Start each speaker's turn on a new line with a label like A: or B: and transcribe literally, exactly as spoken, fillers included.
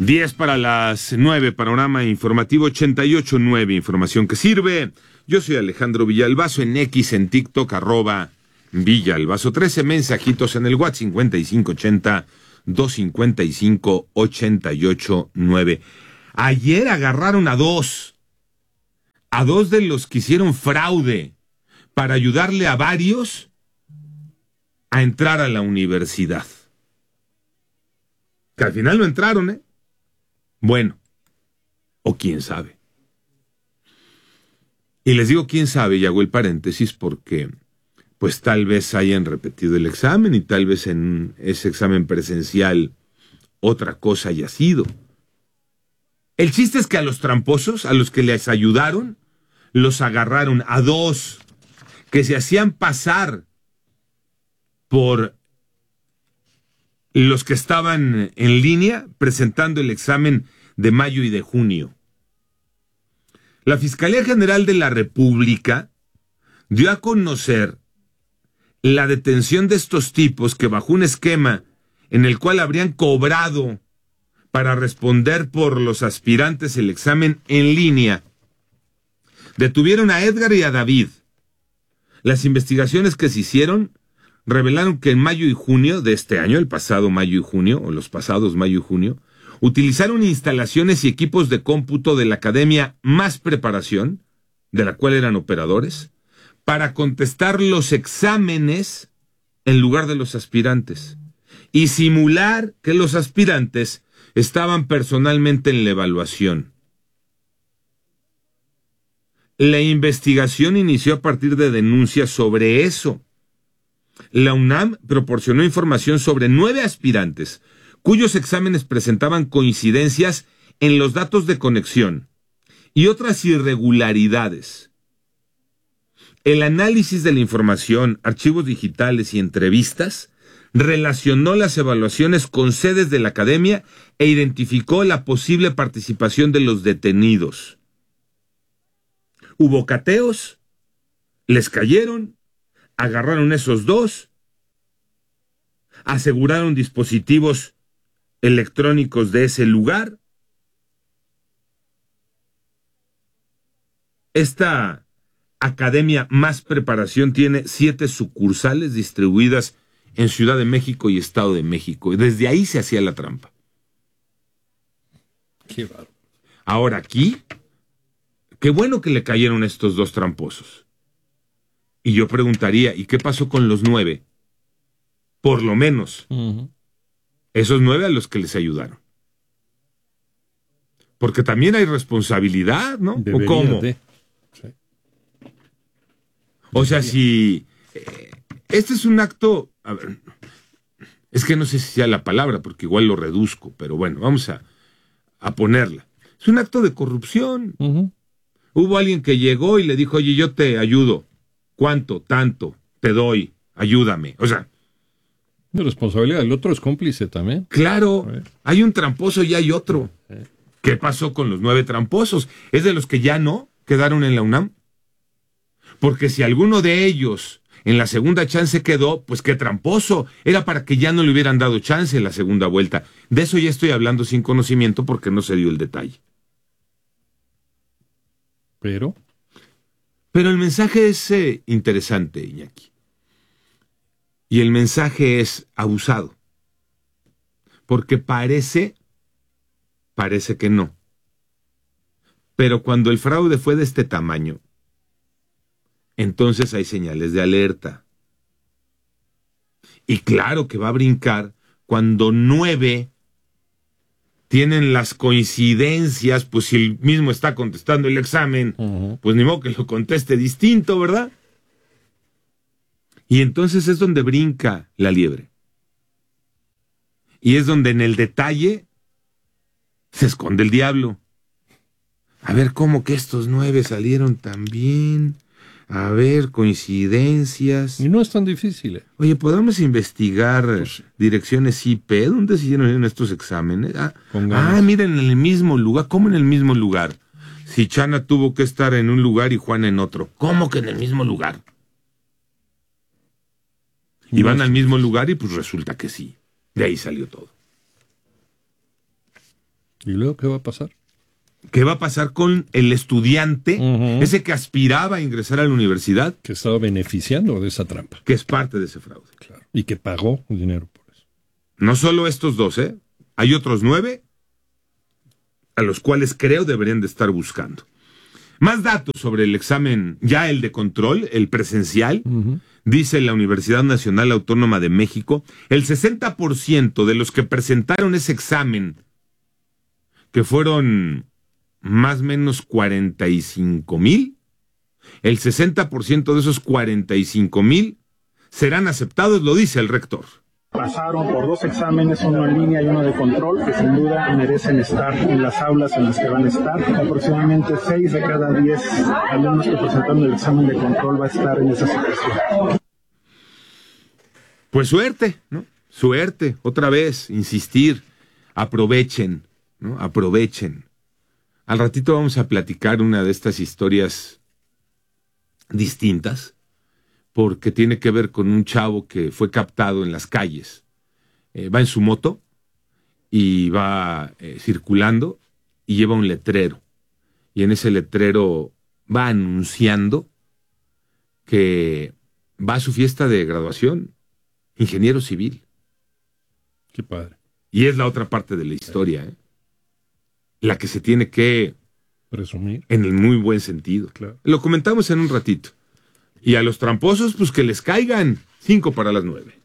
A: diez para las nueve, panorama informativo ochenta y ocho nueve, información que sirve. Yo soy Alejandro Villalbazo, en X, en TikTok, arroba Villalbazo. trece mensajitos en el WhatsApp, cincuenta y cinco ochenta, doscientos cincuenta y cinco, ochenta y ocho nueve. Ayer agarraron a dos, a dos de los que hicieron fraude para ayudarle a varios a entrar a la universidad. Que al final no entraron, ¿eh? Bueno, o quién sabe. Y les digo quién sabe, y hago el paréntesis porque pues tal vez hayan repetido el examen y tal vez en ese examen presencial otra cosa haya sido. El chiste es que a los tramposos, a los que les ayudaron, los agarraron a dos que se hacían pasar por los que estaban en línea presentando el examen de mayo y de junio. La Fiscalía General de la República dio a conocer la detención de estos tipos que bajo un esquema en el cual habrían cobrado para responder por los aspirantes el examen en línea, detuvieron a Edgar y a David. Las investigaciones que se hicieron revelaron que en mayo y junio de este año, el pasado mayo y junio, o los pasados mayo y junio, utilizaron instalaciones y equipos de cómputo de la Academia Más Preparación, de la cual eran operadores, para contestar los exámenes en lugar de los aspirantes y simular que los aspirantes estaban personalmente en la evaluación. La investigación inició a partir de denuncias sobre eso. La UNAM proporcionó información sobre nueve aspirantes cuyos exámenes presentaban coincidencias en los datos de conexión y otras irregularidades. El análisis de la información, archivos digitales y entrevistas relacionó las evaluaciones con sedes de la academia e identificó la posible participación de los detenidos. Hubo cateos, les cayeron, agarraron esos dos, aseguraron dispositivos electrónicos de ese lugar. Esta Academia Más Preparación tiene siete sucursales distribuidas en Ciudad de México y Estado de México. Y desde ahí se hacía la trampa.
B: Qué bárbaro.
A: Ahora aquí, qué bueno que le cayeron estos dos tramposos. Y yo preguntaría, ¿y qué pasó con los nueve? Por lo menos, uh-huh. Esos nueve a los que les ayudaron. Porque también hay responsabilidad, ¿no?
B: Debería
A: ¿O cómo?
B: De... Sí.
A: O sea, si... Eh, este es un acto... A ver, es que no sé si sea la palabra, porque igual lo reduzco, pero bueno, vamos a, a ponerla. Es un acto de corrupción. Uh-huh. Hubo alguien que llegó y le dijo, oye, yo te ayudo. ¿Cuánto? Tanto. Te doy. Ayúdame. O sea...
B: La responsabilidad del otro es cómplice también.
A: Claro. Hay un tramposo y hay otro. ¿Qué pasó con los nueve tramposos? ¿Es de los que ya no quedaron en la UNAM? Porque si alguno de ellos en la segunda chance quedó, pues qué tramposo. Era para que ya no le hubieran dado chance en la segunda vuelta. De eso ya estoy hablando sin conocimiento porque no se dio el detalle.
B: Pero...
A: Pero el mensaje es eh, interesante, Iñaki. Y el mensaje es abusado. Porque parece, parece que no. Pero cuando el fraude fue de este tamaño, entonces hay señales de alerta. Y claro que va a brincar cuando nueve tienen las coincidencias, pues si él mismo está contestando el examen, uh-huh. Pues ni modo que lo conteste distinto, ¿verdad? Y entonces es donde brinca la liebre. Y es donde en el detalle se esconde el diablo. A ver, ¿cómo que estos nueve salieron tan bien? A ver, coincidencias.
B: Y no es tan difícil. ¿eh?
A: Oye, ¿podemos investigar pues, direcciones I P? ¿Dónde se hicieron estos exámenes? Ah, ah, miren, en el mismo lugar. ¿Cómo en el mismo lugar? Si Chana tuvo que estar en un lugar y Juan en otro. ¿Cómo que en el mismo lugar? Y van al mismo lugar y pues resulta que sí. De ahí salió todo.
B: ¿Y luego qué va a pasar?
A: ¿Qué va a pasar con el estudiante,
B: Uh-huh.
A: ese que aspiraba a ingresar a la universidad,
B: Que estaba beneficiando de esa trampa.
A: que es parte de ese fraude?
B: Claro. Y que pagó dinero por eso.
A: No solo estos dos, ¿eh? Hay otros nueve a los cuales creo deberían de estar buscando. Más datos sobre el examen, ya el de control, el presencial.
B: Uh-huh.
A: Dice la Universidad Nacional Autónoma de México, el sesenta por ciento de los que presentaron ese examen, que fueron más o menos cuarenta y cinco mil, el sesenta por ciento de esos cuarenta y cinco mil serán aceptados, lo dice el rector.
C: Pasaron por dos exámenes, uno en línea y uno de control, que sin duda merecen estar en las aulas en las que van a estar. Aproximadamente seis de cada diez alumnos que presentaron el examen de control va a estar en esa situación.
A: Pues suerte, ¿no? Suerte, otra vez, insistir, aprovechen, ¿no? Aprovechen. Al ratito vamos a platicar una de estas historias distintas, porque tiene que ver con un chavo que fue captado en las calles. Eh, va en su moto y va eh, circulando y lleva un letrero. Y en ese letrero va anunciando que va a su fiesta de graduación, ingeniero civil.
B: Qué padre.
A: Y es la otra parte de la historia, ¿eh? La que se tiene que
B: presumir.
A: En el muy buen sentido.
B: Claro.
A: Lo comentamos en un ratito. Y a los tramposos, pues que les caigan. Cinco para las nueve.